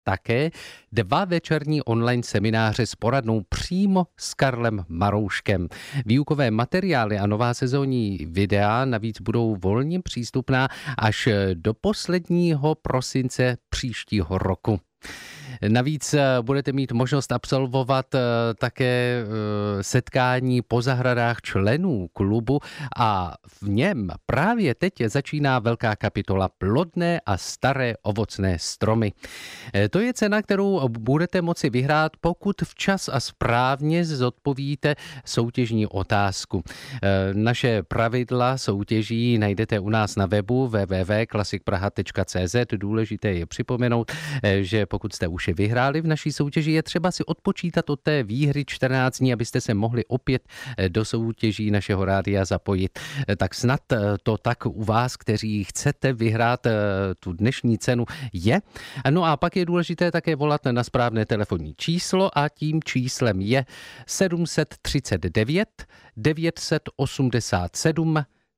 také 2 večerní online semináře s poradnou přímo s Karlem Marouškem. Výukové materiály a nová sezónní videa navíc budou volně přístupná až do posledního prosince příštího roku. Navíc budete mít možnost absolvovat také setkání po zahradách členů klubu a v něm právě teď začíná velká kapitola plodné a staré ovocné stromy. To je cena, kterou budete moci vyhrát, pokud včas a správně zodpovíte soutěžní otázku. Naše pravidla soutěží najdete u nás na webu www.klassikpraha.cz. Důležité je připomenout, že pokud jste už vyhráli v naší soutěži, je třeba si odpočítat od té výhry 14 dní, abyste se mohli opět do soutěží našeho rádia zapojit. Tak snad to tak u vás, kteří chcete vyhrát tu dnešní cenu, je. No a pak je důležité také volat na správné telefonní číslo a tím číslem je 739 987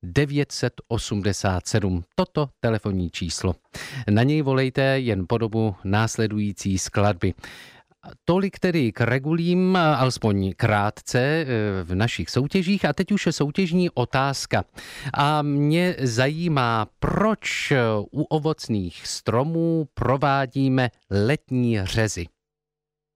987. Toto telefonní číslo. Na něj volejte jen po dobu následující skladby. Tolik tedy k regulím, alespoň krátce v našich soutěžích. A teď už je soutěžní otázka. A mě zajímá, proč u ovocných stromů provádíme letní řezy.